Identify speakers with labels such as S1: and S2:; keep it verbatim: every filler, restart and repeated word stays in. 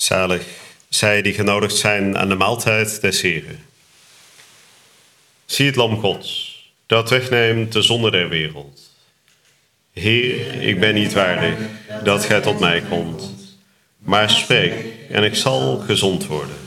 S1: Zalig zij die genodigd zijn aan de maaltijd des Heren. Zie het lam Gods, dat wegneemt de zonde der wereld. Heer, ik ben niet waardig dat gij tot mij komt, maar spreek en ik zal gezond worden.